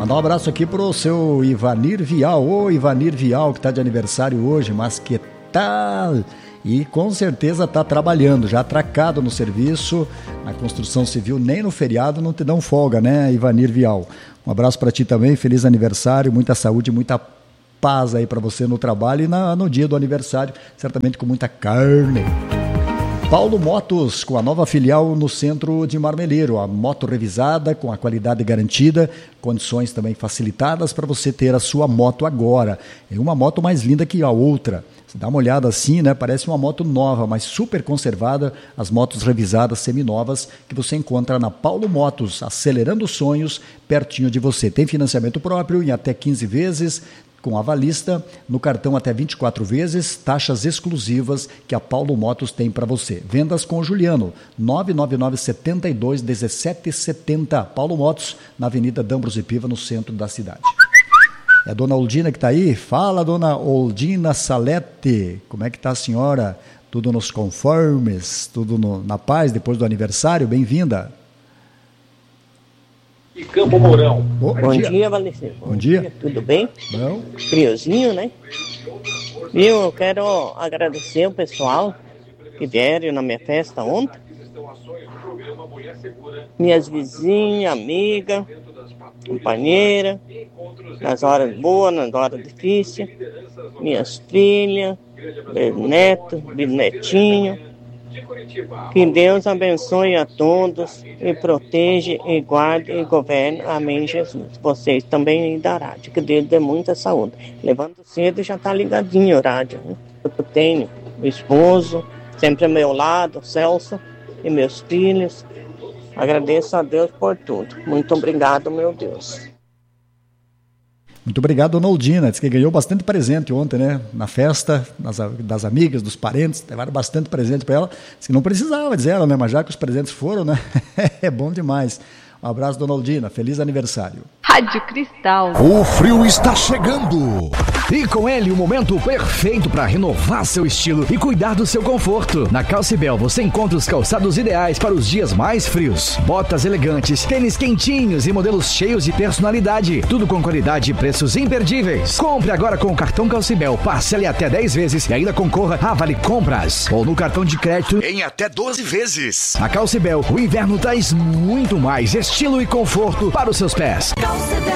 Mandar um abraço aqui pro seu Ivanir Vial. Ô, Ivanir Vial, que tá de aniversário hoje, mas que tal? E com certeza tá trabalhando, já atracado no serviço, na construção civil, nem no feriado não te dão folga, né, Ivanir Vial? Um abraço para ti também, feliz aniversário, muita saúde, muita paz aí para você no trabalho e no dia do aniversário, certamente com muita carne. Paulo Motos, com a nova filial no centro de Marmeleiro, a moto revisada, com a qualidade garantida, condições também facilitadas para você ter a sua moto agora. É uma moto mais linda que a outra. Você dá uma olhada assim, né? Parece uma moto nova, mas super conservada, as motos revisadas, seminovas, que você encontra na Paulo Motos, acelerando sonhos, pertinho de você. Tem financiamento próprio em até 15 vezes, com avalista, no cartão até 24 vezes, taxas exclusivas que a Paulo Motos tem para você. Vendas com o Juliano, 999-72-1770. Paulo Motos, na Avenida D'Ambros e Piva, no centro da cidade. É a dona Oldina que está aí? Fala, dona Oldina Salete. Como é que está a senhora? Tudo nos conformes? Tudo na paz depois do aniversário? Bem-vinda. E Campo Mourão. Bom dia, Valentim. Bom dia. Tudo bem? Bom. Friozinho, né? Eu quero agradecer o pessoal que vieram na minha festa ontem. Minhas vizinhas, amigas, companheiras, nas horas boas, nas horas difíceis. Minhas filhas, meus netos, bisnetinhos. Que Deus abençoe a todos e proteja e guarde e governe. Amém, Jesus. Vocês também da rádio. Que Deus dê muita saúde. Levando cedo já está ligadinho o rádio. Né? Eu tenho meu esposo, sempre ao meu lado, Celso, e meus filhos. Agradeço a Deus por tudo. Muito obrigado, meu Deus. Muito obrigado, dona Oldina. Diz que ganhou bastante presente ontem, né? Na festa, das amigas, dos parentes, levaram bastante presente para ela. Diz que não precisava dizer ela, né? Mas já que os presentes foram, né? É bom demais. Um abraço, dona Oldina. Feliz aniversário. Rádio Cristal. O frio está chegando. E com ele o momento perfeito para renovar seu estilo e cuidar do seu conforto. Na Calcibel você encontra os calçados ideais para os dias mais frios. Botas elegantes, tênis quentinhos e modelos cheios de personalidade. Tudo com qualidade e preços imperdíveis. Compre agora com o cartão Calcibel. Parcele até 10 vezes e ainda concorra a Vale Compras. Ou no cartão de crédito em até 12 vezes. Na Calcibel, o inverno traz muito mais estilo e conforto para os seus pés.